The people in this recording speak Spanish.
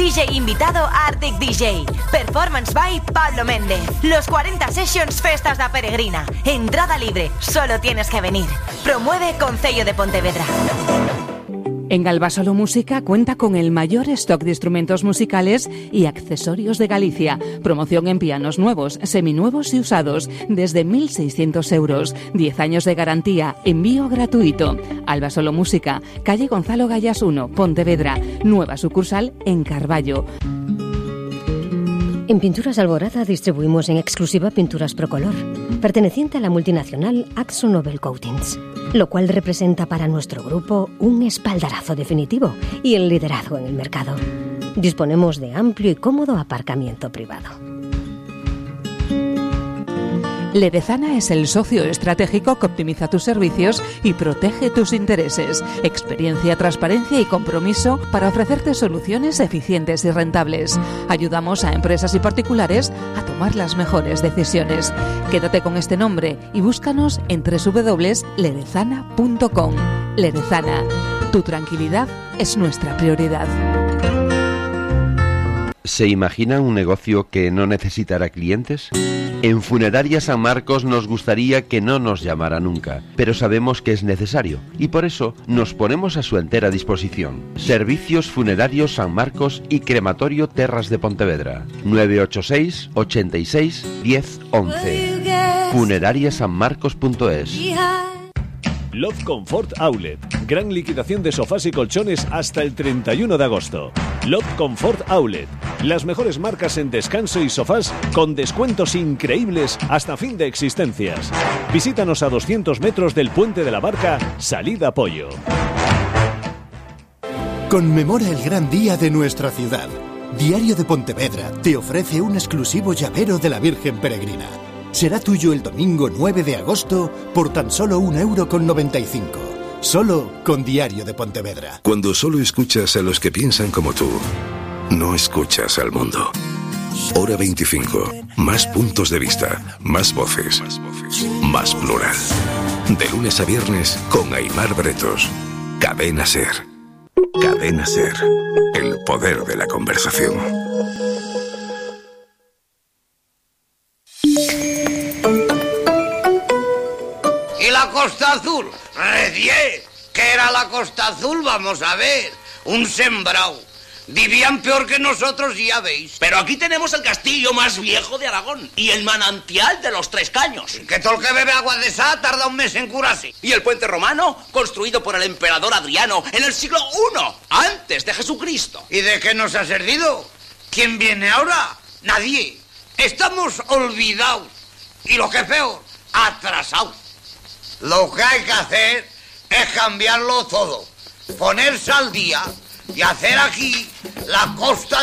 DJ invitado Arctic DJ. Performance by Pablo Méndez. Los 40 Sessions Festas da Peregrina. Entrada libre, solo tienes que venir. Promueve Concello de Pontevedra. En Galvasolo Música cuenta con el mayor stock de instrumentos musicales y accesorios de Galicia. Promoción en pianos nuevos, seminuevos y usados, desde 1.600 euros. 10 años de garantía, envío gratuito. Galvasolo Música, calle Gonzalo Gallas 1, Pontevedra. Nueva sucursal en Carballo. En Pinturas Alborada distribuimos en exclusiva pinturas Procolor, perteneciente a la multinacional Akzo Nobel Coatings, lo cual representa para nuestro grupo un espaldarazo definitivo y el liderazgo en el mercado. Disponemos de amplio y cómodo aparcamiento privado. Ledezana es el socio estratégico que optimiza tus servicios y protege tus intereses. Experiencia, transparencia y compromiso para ofrecerte soluciones eficientes y rentables. Ayudamos a empresas y particulares a tomar las mejores decisiones. Quédate con este nombre y búscanos en www.ledezana.com. Ledezana, tu tranquilidad es nuestra prioridad. ¿Se imagina un negocio que no necesitará clientes? En Funeraria San Marcos nos gustaría que no nos llamara nunca, pero sabemos que es necesario y por eso nos ponemos a su entera disposición. Servicios Funerarios San Marcos y Crematorio Terras de Pontevedra. 986 86 10 11. funerariasanmarcos.es. Love Comfort Outlet. Gran liquidación de sofás y colchones hasta el 31 de agosto. Love Comfort Outlet. Las mejores marcas en descanso y sofás con descuentos increíbles hasta fin de existencias. Visítanos a 200 metros del Puente de la Barca, salida Pollo. Conmemora el gran día de nuestra ciudad. Diario de Pontevedra te ofrece un exclusivo llavero de la Virgen Peregrina. Será tuyo el domingo 9 de agosto por tan solo 1,95 €. Solo con Diario de Pontevedra. Cuando solo escuchas a los que piensan como tú, no escuchas al mundo. Hora 25. Más puntos de vista, más voces, más plural. De lunes a viernes con Aimar Bretos. Cadena Ser. Cadena Ser. El poder de la conversación. ¿Y la Costa Azul? ¡Redié! ¿Qué era la Costa Azul? Vamos a ver. Un sembrado. Vivían peor que nosotros, ya veis. Pero aquí tenemos el castillo más viejo de Aragón y el manantial de los Tres Caños. Que todo el que bebe agua de esa tarda un mes en curarse. Y el puente romano, construido por el emperador Adriano en el siglo I, antes de Jesucristo. ¿Y de qué nos ha servido? ¿Quién viene ahora? Nadie. Estamos olvidados. Y lo que es peor, atrasados. Lo que hay que hacer es cambiarlo todo. Ponerse al día y hacer aquí la Costa